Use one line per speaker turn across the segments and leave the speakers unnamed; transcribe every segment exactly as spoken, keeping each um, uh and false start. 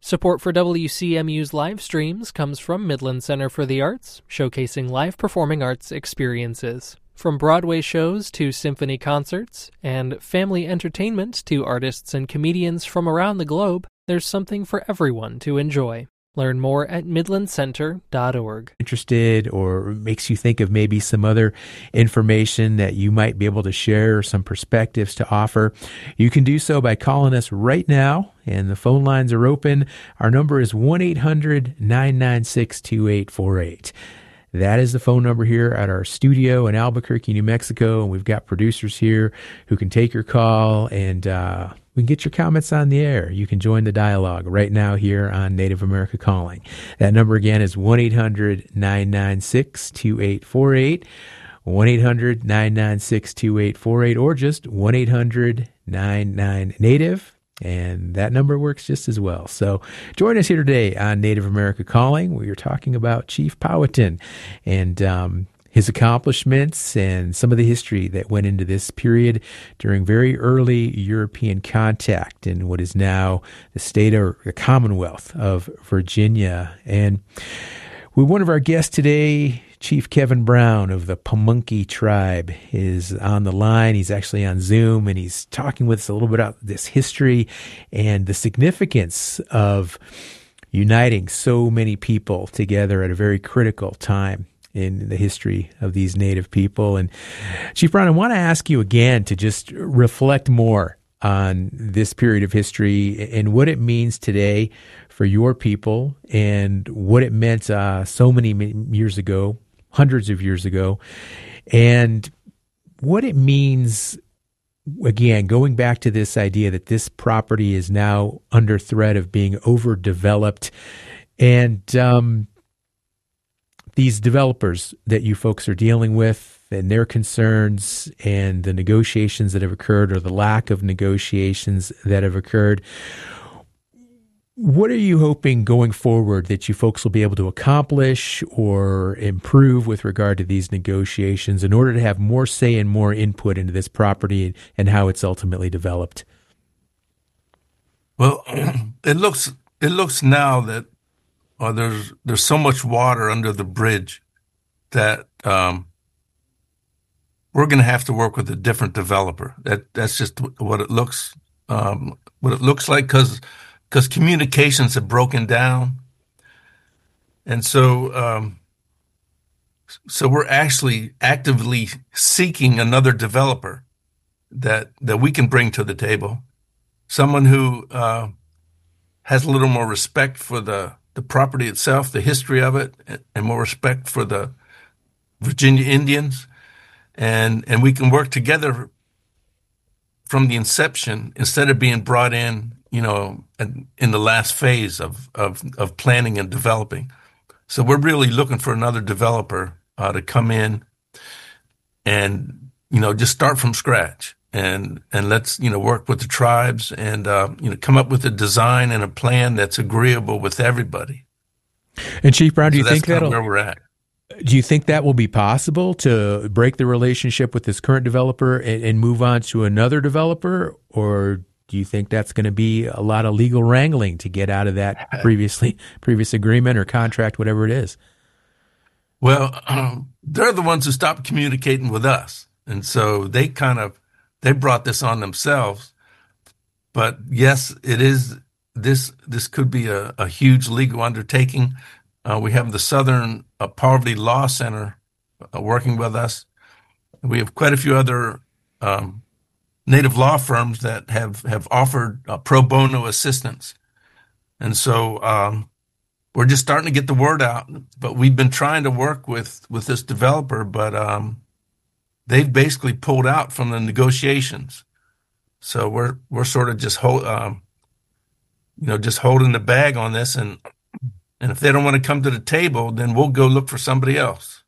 Support for W C M U's live streams comes from Midland Center for the Arts, showcasing live performing arts experiences. From Broadway shows to symphony concerts, and family entertainment to artists and comedians from around the globe, there's something for everyone to enjoy. Learn more at midland center dot org.
Interested, or makes you think of maybe some other information that you might be able to share, or some perspectives to offer, you can do so by calling us right now, and the phone lines are open. Our number is one eight hundred nine nine six two eight four eight. That is the phone number here at our studio in Albuquerque, New Mexico, and we've got producers here who can take your call, and uh, we can get your comments on the air. You can join the dialogue right now here on Native America Calling. That number again is one eight hundred nine nine six two eight four eight, one eight hundred nine nine six two eight four eight, or just one eight hundred nine nine Native. And that number works just as well. So join us here today on Native America Calling. We are talking about Chief Powhatan and um, his accomplishments and some of the history that went into this period during very early European contact in what is now the state or the Commonwealth of Virginia. And with one of our guests today, Chief Kevin Brown of the Pamunkey tribe is on the line. He's actually on Zoom, and he's talking with us a little bit about this history and the significance of uniting so many people together at a very critical time in the history of these Native people. And Chief Brown, I want to ask you again to just reflect more on this period of history and what it means today for your people and what it meant uh, so many years ago, hundreds of years ago, and what it means, again, going back to this idea that this property is now under threat of being overdeveloped, and um, these developers that you folks are dealing with and their concerns and the negotiations that have occurred or the lack of negotiations that have occurred. What are you hoping going forward that you folks will be able to accomplish or improve with regard to these negotiations in order to have more say and more input into this property and how it's ultimately developed?
Well, it looks it looks now that uh, there's there's so much water under the bridge that um, we're going to have to work with a different developer. That that's just what it looks um, what it looks like because. Because communications have broken down, and so um, so we're actually actively seeking another developer that that we can bring to the table, someone who uh, has a little more respect for the, the property itself, the history of it, and more respect for the Virginia Indians, and and we can work together from the inception instead of being brought in, you know, in the last phase of, of, of planning and developing. So we're really looking for another developer uh, to come in and, you know, just start from scratch and, and let's, you know, work with the tribes and, uh, you know, come up with a design and a plan that's agreeable with everybody.
And Chief Brown, do you
so
think
that's
that'll,
where we're at.
Do you think that will be possible to break the relationship with this current developer and, and move on to another developer, or do you think that's going to be a lot of legal wrangling to get out of that previously previous agreement or contract, whatever it is?
Well, um, they're the ones who stopped communicating with us, and so they kind of they brought this on themselves. But yes, it is this this could be a, a huge legal undertaking. Uh, we have the Southern uh, Poverty Law Center uh, working with us. We have quite a few other um, Native law firms that have, have offered uh, pro bono assistance. And so um, we're just starting to get the word out. But we've been trying to work with, with this developer, but um, they've basically pulled out from the negotiations. So we're we're sort of just hold, um, you know, just holding the bag on this, and and if they don't want to come to the table, then we'll go look for somebody else.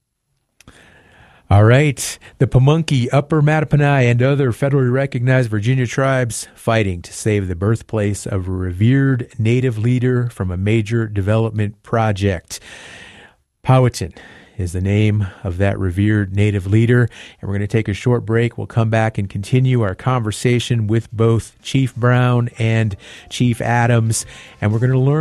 All right. The Pamunkey, Upper Mattaponi, and other federally recognized Virginia tribes fighting to save the birthplace of a revered Native leader from a major development project. Powhatan is the name of that revered Native leader. And we're going to take a short break. We'll come back and continue our conversation with both Chief Brown and Chief Adams. And we're going to learn